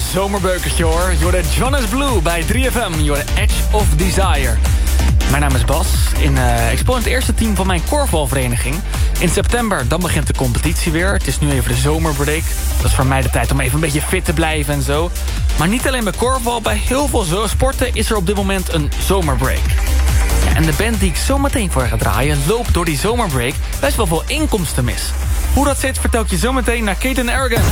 zomerbeukertje hoor. Je hoorde Jonas Blue bij 3FM. Je hoorde Edge of Desire. Mijn naam is Bas. Ik speel in het eerste team van mijn korfbalvereniging. In september, dan begint de competitie weer. Het is nu even de zomerbreak. Dat is voor mij de tijd om even een beetje fit te blijven en zo. Maar niet alleen bij korfbal. Bij heel veel sporten is er op dit moment een zomerbreak. Ja, en de band die ik zo meteen voor ga draaien loopt door die zomerbreak best wel veel inkomsten mis. Hoe dat zit vertel ik je zo meteen naar Kate & Arrogant.